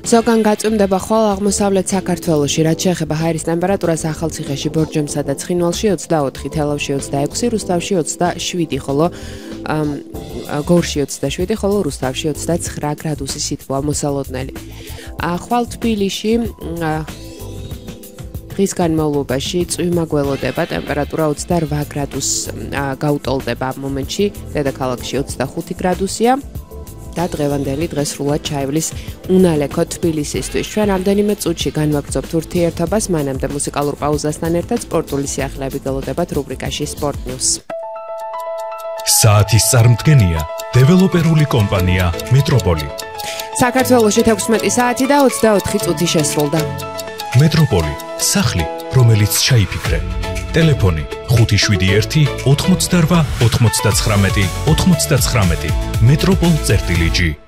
ზოგან გაწვიმდება ხოლ აღმოსავლეთ საქართველოში, რაც შეეხება ჰაერის ტემპერატურას ახალციხეში, ბორჯომსა და ცხინვალში 24, თელავში 26, რუსთავში 27, ხოლო გორში 27, ხოლო რუსთავში 29 გრადუსი სითბოა მოსალოდნელი. ხვალ თბილისში დღის განმავლობაში წვიმა გველოდება, ტემპერატურა 28 გრადუსს გაუტოლდება ამ მომენტში, დედაქალაქში 25 გრადუსია. და დღევანდელი დღეს სრულად ჩაივლის უნალექო თბილისისთვის. ჩვენ რამდენიმე წუთში განვაგრძობთ ურთიერთობას, მანამდე მუსიკალურ პაუზასთან ერთად სპორტული სიახლეები გელოდებათ რუბრიკაში Sport News. საათის წარმდგენია დეველოპერული კომპანია მეტროპოლი. საქართველოში 16 საათი და 24 წუთი შესრულდა. მეტროპოლი, სახლი, რომელიც ჩაიფიქრე. ტელეფონი 571 88 99 99 მეტროპოლ-G